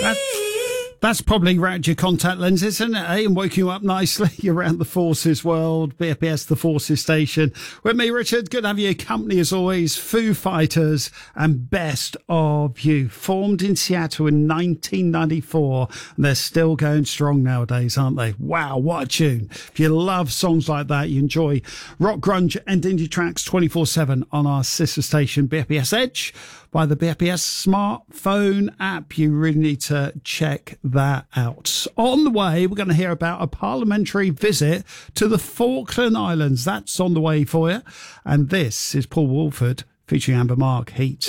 That's probably wrapped your contact lenses, isn't it, eh? And woke you up nicely around the Forces world. BFBS, the Forces station. With me, Richard. Good to have your company as always. Foo Fighters and Best of You. Formed in Seattle in 1994. And they're still going strong nowadays, aren't they? Wow, what a tune. If you love songs like that, you enjoy rock, grunge and indie tracks 24/7 on our sister station, BFBS Edge, by the BFBS smartphone app. You really need to check that out. On the way, we're going to hear about a parliamentary visit to the Falkland Islands. That's on the way for you. And this is Paul Woolford featuring Amber Mark, Heat.